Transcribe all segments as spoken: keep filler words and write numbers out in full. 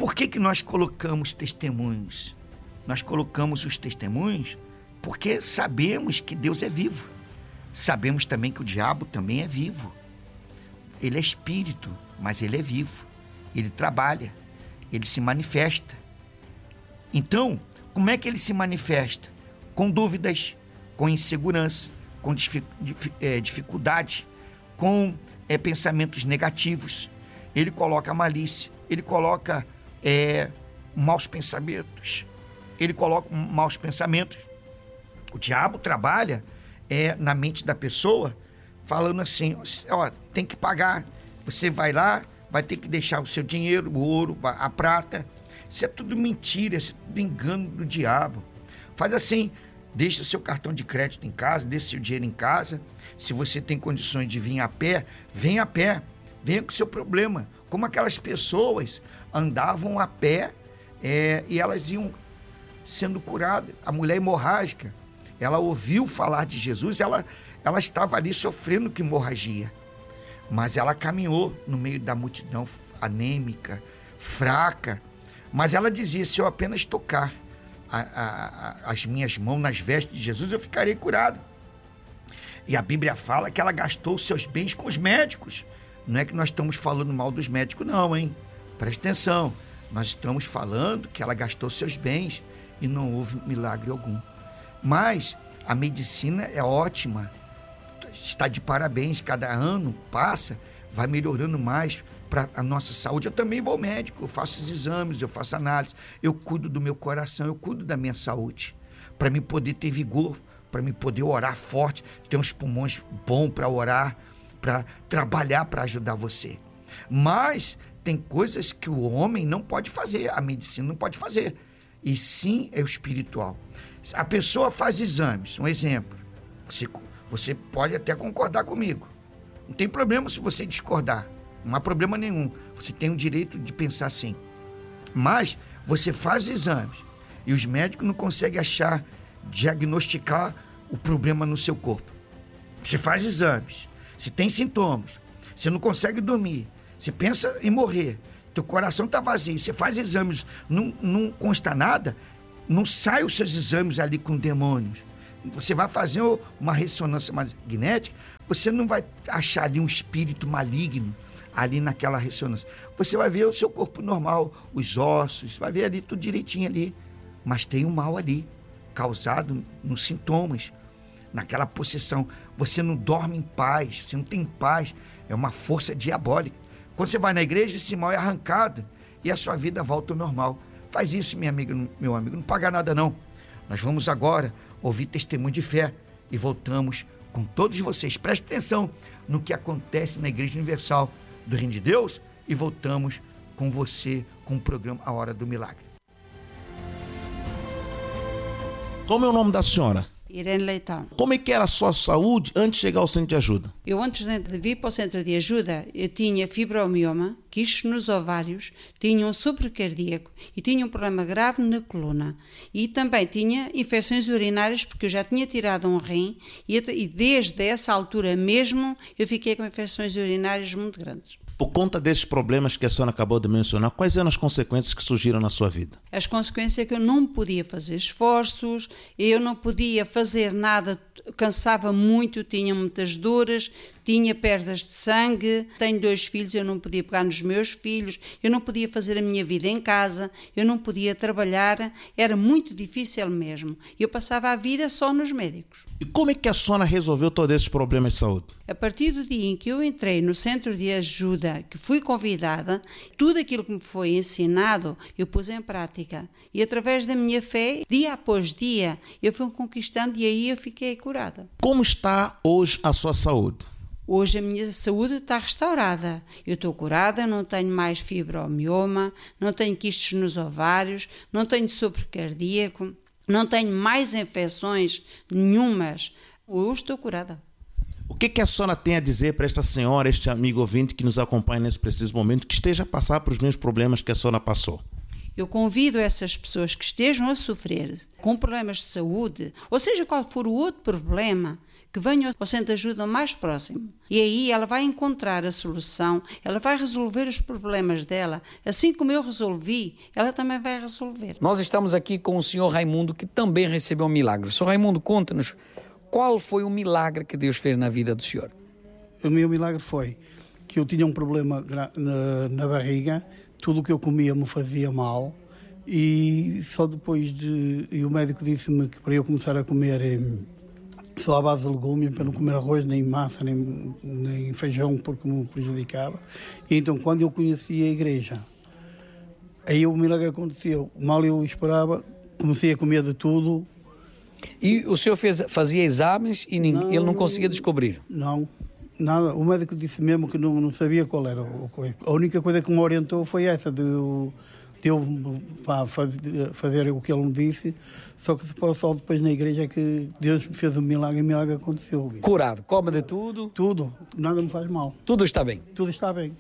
por que que nós colocamos testemunhos? Nós colocamos os testemunhos porque sabemos que Deus é vivo. Sabemos também que o diabo também é vivo. Ele é espírito, mas ele é vivo. Ele trabalha, ele se manifesta. Então, como é que ele se manifesta? Com dúvidas, com insegurança, com dificuldade, com é, pensamentos negativos. Ele coloca malícia, ele coloca é, maus pensamentos. Ele coloca maus pensamentos. O diabo trabalha é, na mente da pessoa, falando assim, ó, tem que pagar. Você vai lá, vai ter que deixar o seu dinheiro, o ouro, a prata. Isso é tudo mentira, isso é tudo engano do diabo. Faz assim, deixa o seu cartão de crédito em casa, deixa o seu dinheiro em casa. Se você tem condições de vir a pé, vem a pé. Venha com o seu problema. Como aquelas pessoas andavam a pé é, e elas iam sendo curadas. A mulher hemorrágica, ela ouviu falar de Jesus, ela, ela estava ali sofrendo com hemorragia. Mas ela caminhou no meio da multidão anêmica, fraca. Mas ela dizia, se eu apenas tocar a, a, a, as minhas mãos nas vestes de Jesus, eu ficarei curado. E a Bíblia fala que ela gastou os seus bens com os médicos. Não é que nós estamos falando mal dos médicos, não, hein? Presta atenção. Nós estamos falando que ela gastou seus bens e não houve milagre algum. Mas a medicina é ótima. Está de parabéns. Cada ano passa, vai melhorando mais para a nossa saúde. Eu também vou ao médico, eu faço os exames, eu faço análise, eu cuido do meu coração, eu cuido da minha saúde, para mim poder ter vigor, para mim poder orar forte, ter uns pulmões bons para orar, para trabalhar, para ajudar você. Mas tem coisas que o homem não pode fazer, a medicina não pode fazer, e sim é o espiritual. A pessoa faz exames, um exemplo, você, você pode até concordar comigo, não tem problema se você discordar, não há problema nenhum, você tem o direito de pensar assim. Mas você faz exames e os médicos não conseguem achar, diagnosticar o problema no seu corpo. Você faz exames, você tem sintomas, você não consegue dormir, você pensa em morrer, teu coração está vazio, você faz exames, não, não consta nada, não sai os seus exames ali com demônios. Você vai fazer uma ressonância magnética, você não vai achar ali um espírito maligno ali naquela ressonância. Você vai ver o seu corpo normal, os ossos, vai ver ali tudo direitinho ali. Mas tem um mal ali, causado nos sintomas, naquela possessão. Você não dorme em paz, você não tem paz, é uma força diabólica. Quando você vai na igreja, esse mal é arrancado e a sua vida volta ao normal. Faz isso, minha amiga, meu amigo, não paga nada não. Nós vamos agora ouvir testemunho de fé e voltamos com todos vocês. Preste atenção no que acontece na Igreja Universal do Reino de Deus e voltamos com você com o programa A Hora do Milagre. Como é o nome da senhora? Irene Leitão. Como é que era a sua saúde antes de chegar ao centro de ajuda? Eu antes de vir para o centro de ajuda, eu tinha fibromioma, quistes nos ovários, tinha um sopro cardíaco e tinha um problema grave na coluna. E também tinha infecções urinárias, porque eu já tinha tirado um rim e, e desde essa altura mesmo eu fiquei com infecções urinárias muito grandes. Por conta desses problemas que a senhora acabou de mencionar, quais eram as consequências que surgiram na sua vida? As consequências é que eu não podia fazer esforços, eu não podia fazer nada, cansava muito, tinha muitas dores, tinha perdas de sangue, tenho dois filhos, eu não podia pegar nos meus filhos, eu não podia fazer a minha vida em casa, eu não podia trabalhar, era muito difícil mesmo. Eu passava a vida só nos médicos. E como é que a senhora resolveu todos esses problemas de saúde? A partir do dia em que eu entrei no centro de ajuda, que fui convidada, tudo aquilo que me foi ensinado, eu pus em prática. E através da minha fé, dia após dia, eu fui conquistando e aí eu fiquei curada. Como está hoje a sua saúde? Hoje a minha saúde está restaurada. Eu estou curada, não tenho mais fibromioma, não tenho quistes nos ovários, não tenho sopro cardíaco, não tenho mais infecções nenhumas. Hoje estou curada. O que, que a senhora tem a dizer para esta senhora, este amigo ouvinte que nos acompanha nesse preciso momento, que esteja a passar por os mesmos problemas que a senhora passou? Eu convido essas pessoas que estejam a sofrer com problemas de saúde, ou seja, qual for o outro problema, que venham ao centro de ajuda mais próximo. E aí ela vai encontrar a solução, ela vai resolver os problemas dela. Assim como eu resolvi, ela também vai resolver. Nós estamos aqui com o senhor Raimundo, que também recebeu um milagre. senhor Raimundo, conta-nos qual foi o milagre que Deus fez na vida do senhor. O meu milagre foi que eu tinha um problema na, na barriga, tudo o que eu comia me fazia mal, e só depois de... E o médico disse-me que para eu começar a comer só à base de legumes, para não comer arroz, nem massa, nem, nem feijão, porque me prejudicava. E então, quando eu conheci a igreja, aí o milagre aconteceu. Mal eu esperava, comecei a comer de tudo. E o senhor fez, fazia exames e ninguém, não, ele não conseguia descobrir? Não, nada. O médico disse mesmo que não, não sabia qual era a coisa. A única coisa que me orientou foi essa, de, de eu pá, fazer, fazer o que ele me disse. Só que só depois na igreja é que Deus me fez um milagre e o milagre aconteceu. Curado, come de tudo? Tudo, nada me faz mal. Tudo está bem? Tudo está bem.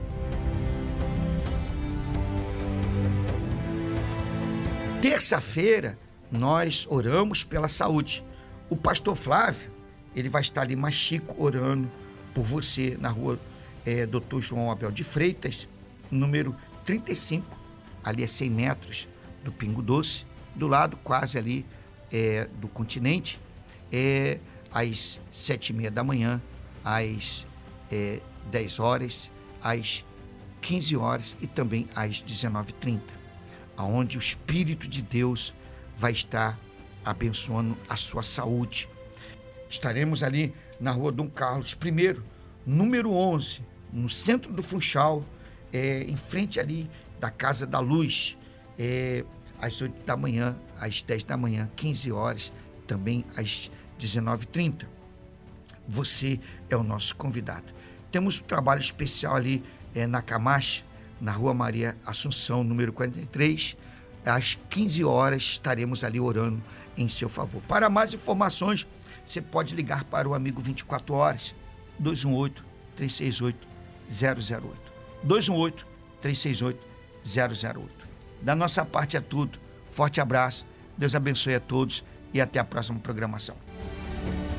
Terça-feira, nós oramos pela saúde. O pastor Flávio, ele vai estar ali mais chico orando por você na rua é, doutor João Abel de Freitas, número trinta e cinco, ali a cem metros do Pingo Doce, do lado quase ali é, do Continente, é, às sete e meia da manhã, às é, dez horas, às quinze horas e também às dezenove e trinta, onde o Espírito de Deus vai estar abençoando a sua saúde. Estaremos ali na rua Dom Carlos I, número onze, no centro do Funchal, é, em frente ali da Casa da Luz, é, às oito da manhã, às dez da manhã, quinze horas, também às dezenove e trinta. Você é o nosso convidado. Temos um trabalho especial ali é, na Camacha, na Rua Maria Assunção, número quarenta e três, às quinze horas estaremos ali orando em seu favor. Para mais informações, você pode ligar para o Amigo vinte e quatro horas, dois um oito, três seis oito, zero zero oito. dois um oito, três seis oito, zero zero oito. Da nossa parte é tudo. Forte abraço, Deus abençoe a todos e até a próxima programação.